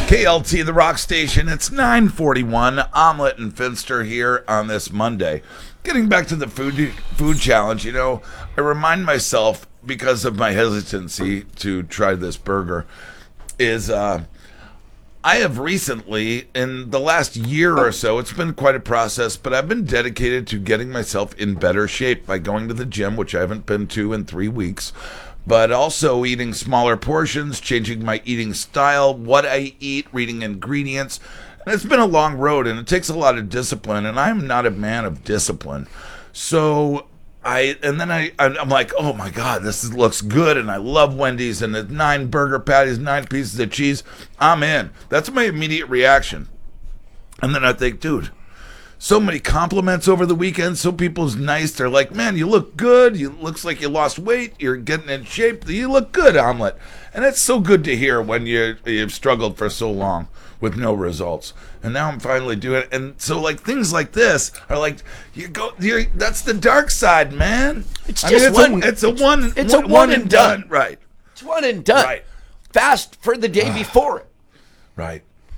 KLT, the rock station. It's 9:41. Omelet and Finster here on this Monday. Getting back to the food challenge, I remind myself, because of my hesitancy to try this burger, is I have recently, in the last year or so, it's been quite a process, but I've been dedicated to getting myself in better shape by going to the gym, which I haven't been to in 3 weeks, but also eating smaller portions, changing my eating style, what I eat, reading ingredients. And it's been a long road, and it takes a lot of discipline, and I'm not a man of discipline. So I'm like, oh my God, looks good, and I love Wendy's, and the 9 burger patties, 9 pieces of cheese. I'm in. That's my immediate reaction. And then I think, dude, so many compliments over the weekend. So people's nice. They're like, man, you look good. Looks like you lost weight. You're getting in shape. You look good, Omelet. And it's so good to hear when you've struggled for so long with no results. And now I'm finally doing it. And so things like this are like, that's the dark side, man. It's a one and done. Right. It's one and done. Right. Fast for the day before it. Right.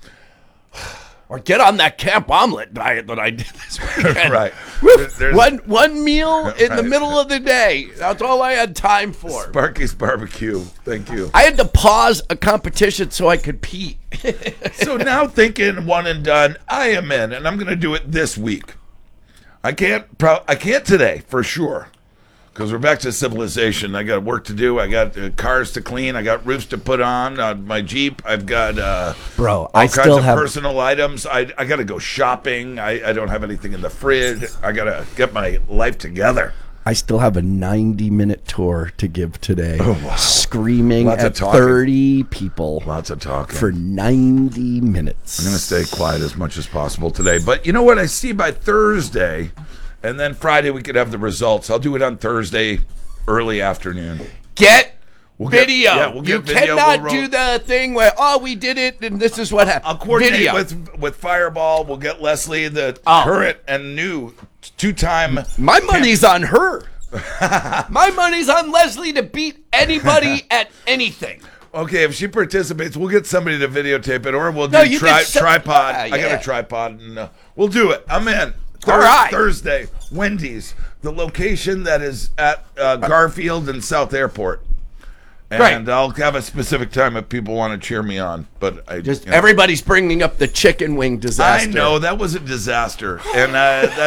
Or get on that Camp Omelet diet that I did this weekend. Right. One meal in the middle of the day. That's all I had time for. Sparky's Barbecue. Thank you. I had to pause a competition so I could pee. So now, thinking one and done, I am in, and I'm going to do it this week. I can't today for sure, because we're back to civilization. I got work to do. I got cars to clean. I got roofs to put on my Jeep. I've got all kinds of personal items. I got to go shopping. I don't have anything in the fridge. I got to get my life together. I still have a 90-minute tour to give today. Oh, wow. Screaming Lots at of talking. 30 people. Lots of talking. For 90 minutes. I'm going to stay quiet as much as possible today. But you know what? I see by Thursday, and then Friday we could have the results. I'll do it on Thursday, early afternoon. We'll video. We'll get you video. Cannot do the thing where, we did it, and this is what happened. I'll coordinate with Fireball. We'll get Leslie, the current and new two-time. My money's on her. My money's on Leslie to beat anybody at anything. Okay, if she participates, we'll get somebody to videotape it, or we'll do tripod. I got a tripod, and we'll do it. I'm in. All right. Thursday, Wendy's, the location that is at Garfield and South Airport. And I'll have a specific time if people want to cheer me on. But everybody's bringing up the chicken wing disaster. I know that was a disaster, and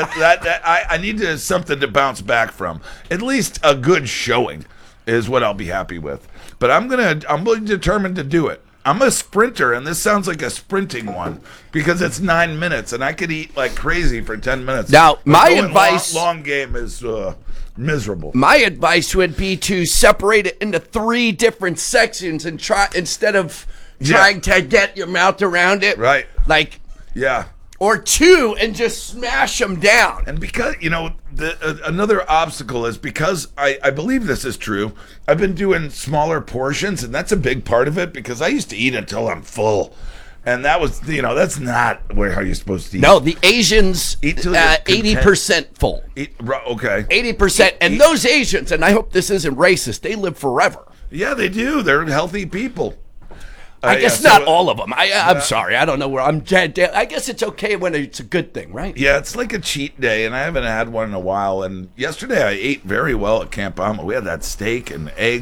I need something to bounce back from. At least a good showing is what I'll be happy with. But I'm determined to do it. I'm a sprinter, and this sounds like a sprinting one because it's 9 minutes, and I could eat like crazy for 10 minutes. Now, my advice, long game is miserable. My advice would be to separate it into 3 different sections and instead of trying to get your mouth around it. Right. Yeah. Or 2 and just smash them down. And because, another obstacle is because I believe this is true. I've been doing smaller portions, and that's a big part of it because I used to eat until I'm full. And that was, that's not how you're supposed to eat. No, the Asians eat 80% full. Okay. 80%. And those Asians, and I hope this isn't racist, they live forever. Yeah, they do. They're healthy people. I guess not all of them. I'm sorry. I don't know where I'm dead. I guess it's okay when it's a good thing, right? Yeah, it's like a cheat day, and I haven't had one in a while. And yesterday I ate very well at Camp Omelet. We had that steak and eggs.